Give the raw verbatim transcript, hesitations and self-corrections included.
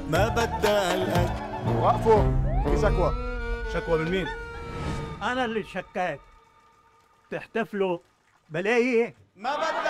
ما بدها الأكل. وقفوا، في شكوى. شكوى من مين؟ أنا اللي شكيت. تحتفلوا بلاقي ما بدها